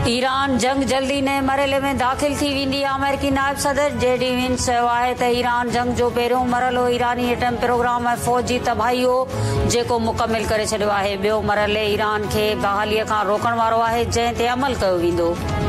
Iran जंग जल्दी नए मरहले में दाख़िल थी वेंदी। अमेरिकी नायब सदर जेडी वेंस चयो आहे त ईरान जंग जो पहिरियों मरहलो ईरानी एटम प्रोग्राम ऐं फ़ौज जी तबाही हो जेको मुकमिल करे छॾियो आहे। ॿियो मरहले ईरान खे बहालीअ खां रोकण वारो आहे जंहिं ते अमल कयो वेंदो।